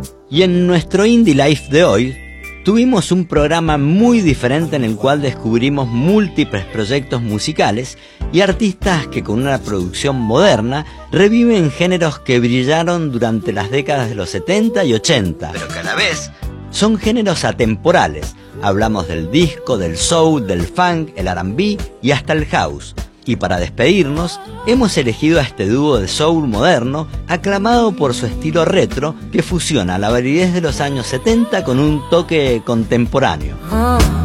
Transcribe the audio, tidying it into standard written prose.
Y en nuestro Indie Life de hoy, tuvimos un programa muy diferente en el cual descubrimos múltiples proyectos musicales y artistas que con una producción moderna reviven géneros que brillaron durante las décadas de los 70 y 80, pero que a la vez son géneros atemporales. Hablamos del disco, del soul, del funk, el R&B y hasta el house. Y para despedirnos, hemos elegido a este dúo de soul moderno, aclamado por su estilo retro, que fusiona la validez de los años 70 con un toque contemporáneo.